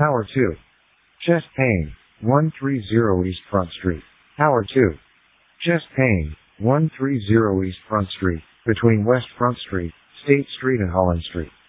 Tower 2. Chest pain, 130 East Front Street. Tower 2. Chest pain, 130 East Front Street, between West Front Street, State Street and Holland Street.